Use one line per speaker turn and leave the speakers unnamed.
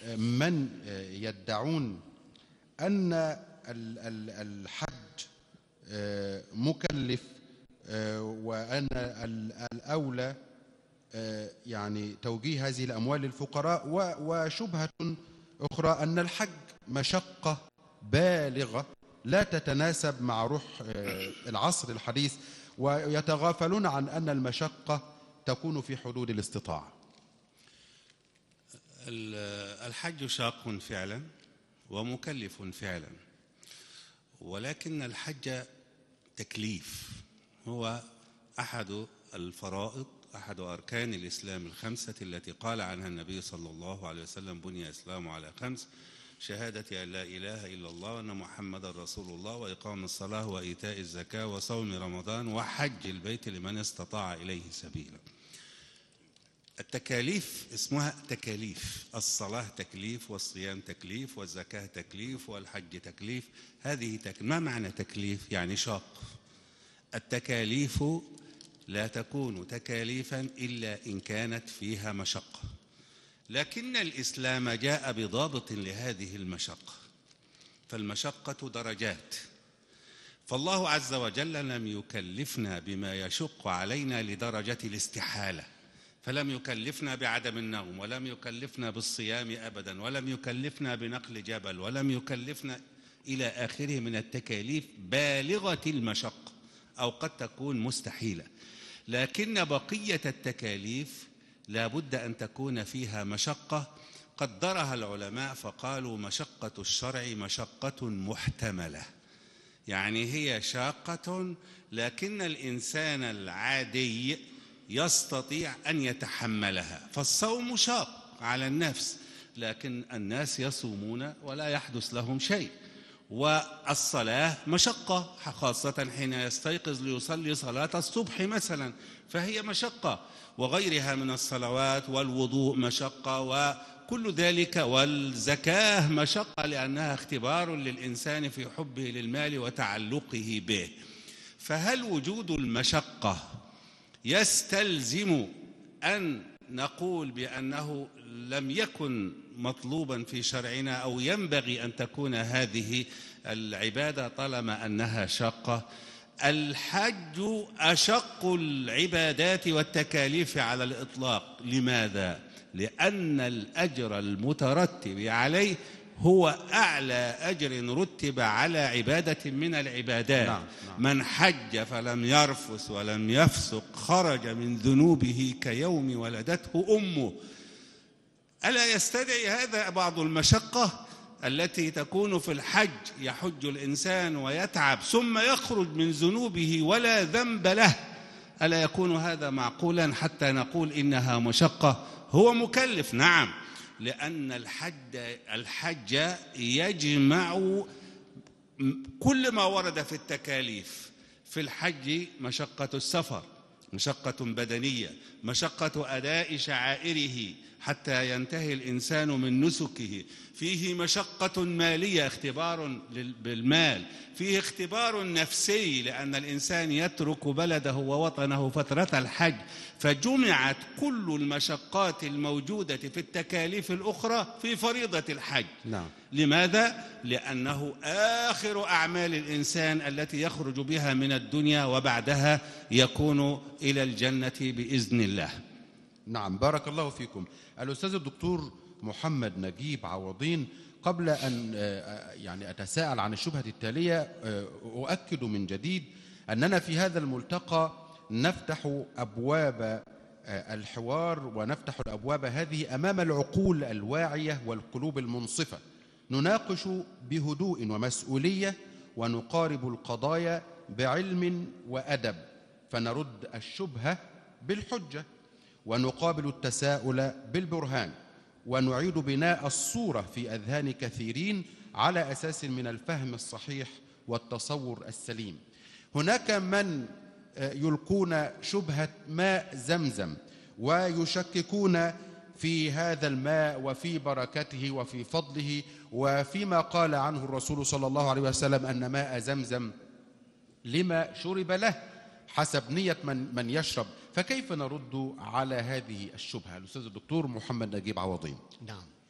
من يدعون أن الحج مكلف، وأن الأولى يعني توجيه هذه الأموال للفقراء، وشبهة أخرى أن الحج مشقة بالغة لا تتناسب مع روح العصر الحديث، ويتغافلون عن أن المشقة تكون في حدود الاستطاعة.
الحج شاق فعلا ومكلف فعلا، ولكن الحج تكليف، هو أحد الفرائض، أحد أركان الإسلام الخمسة التي قال عنها النبي صلى الله عليه وسلم: بني الإسلام على خمس: شهادة أن لا إله إلا الله وأن محمد رسول الله، وإقام الصلاة وإيتاء الزكاة وصوم رمضان وحج البيت لمن استطاع إليه سبيلا. التكاليف اسمها تكاليف، الصلاة تكليف، والصيام تكليف، والزكاة تكليف، والحج تكليف. هذه ما معنى تكليف؟ يعني شاق. التكاليف لا تكون تكاليفا إلا إن كانت فيها مشقة، لكن الإسلام جاء بضابط لهذه المشقة، فالمشقة درجات. فالله عز وجل لم يكلفنا بما يشق علينا لدرجة الاستحالة، فلم يكلفنا بعدم النوم، ولم يكلفنا بالصيام أبدا، ولم يكلفنا بنقل جبل، ولم يكلفنا إلى آخره من التكاليف بالغة المشقة، أو قد تكون مستحيلة. لكن بقية التكاليف لا بد أن تكون فيها مشقة، قدرها العلماء فقالوا: مشقة الشرع مشقة محتملة، يعني هي شاقة لكن الإنسان العادي يستطيع أن يتحملها. فالصوم شاق على النفس، لكن الناس يصومون ولا يحدث لهم شيء. والصلاة مشقة، خاصة حين يستيقظ ليصلي صلاة الصبح مثلا، فهي مشقة، وغيرها من الصلوات، والوضوء مشقة، وكل ذلك. والزكاة مشقة لأنها اختبار للإنسان في حبه للمال وتعلقه به. فهل وجود المشقة يستلزم أن نقول بأنه لم يكن مطلوبا في شرعنا، أو ينبغي أن تكون هذه العبادة طالما أنها شاقة؟ الحج أشق العبادات والتكاليف على الإطلاق. لماذا؟ لأن الأجر المترتب عليه هو أعلى أجر رتب على عبادة من العبادات.
نعم.
من حج فلم يرفث ولم يفسق خرج من ذنوبه كيوم ولدته أمه. ألا يستدعي هذا بعض المشقة التي تكون في الحج؟ يحج الإنسان ويتعب ثم يخرج من ذنوبه ولا ذنب له. ألا يكون هذا معقولا حتى نقول إنها مشقة؟ هو مكلف نعم، لأن الحج يجمع كل ما ورد في التكاليف. في الحج مشقة السفر، مشقة بدنية، مشقة أداء شعائره حتى ينتهي الإنسان من نسكه، فيه مشقة مالية، اختبار بالمال، فيه اختبار نفسي لأن الإنسان يترك بلده ووطنه فترة الحج. فجمعت كل المشقات الموجودة في التكاليف الأخرى في فريضة الحج.
نعم.
لماذا؟ لأنه آخر أعمال الإنسان التي يخرج بها من الدنيا، وبعدها يكون إلى الجنة بإذن الله.
نعم، بارك الله فيكم. الأستاذ الدكتور محمد نجيب عوضين، قبل أن يعني أتساءل عن الشبهة التالية، أؤكد من جديد أننا في هذا الملتقى نفتح أبواب الحوار، ونفتح الأبواب هذه أمام العقول الواعية والقلوب المنصفة. نناقش بهدوء ومسؤولية، ونقارب القضايا بعلم وأدب، فنرد الشبهة بالحجة، ونقابل التساؤل بالبرهان، ونعيد بناء الصورة في أذهان كثيرين على أساس من الفهم الصحيح والتصور السليم. هناك من يلقون شبهة ماء زمزم، ويشككون في هذا الماء وفي بركته وفي فضله، وفيما قال عنه الرسول صلى الله عليه وسلم أن ماء زمزم لما شرب له حسب نية من يشرب. فكيف نرد على هذه الشبهة؟ الأستاذ الدكتور محمد نجيب عوضين.
نعم،